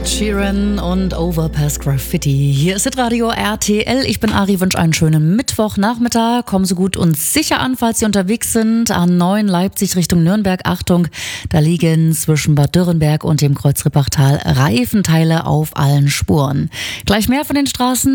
Sheeran und Overpass Graffiti. Hier ist Radio RTL. Ich bin Ari, wünsche einen schönen Mittwochnachmittag. Kommen Sie gut und sicher an, falls Sie unterwegs sind. A9 Leipzig Richtung Nürnberg. Achtung, da liegen zwischen Bad Dürrenberg und dem Kreuzrippachtal Reifenteile auf allen Spuren. Gleich mehr von den Straßen.